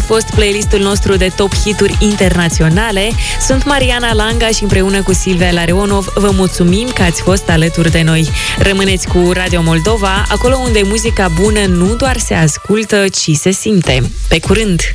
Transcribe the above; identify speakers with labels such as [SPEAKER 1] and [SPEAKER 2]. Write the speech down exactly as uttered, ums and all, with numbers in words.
[SPEAKER 1] fost playlistul nostru de top hituri internaționale. Sunt Mariana Langa și împreună cu Silvia Larionov vă mulțumim că ați fost alături de noi. Rămâneți cu Radio Moldova, acolo unde muzica bună nu doar se ascultă, ci se simte. Pe curând!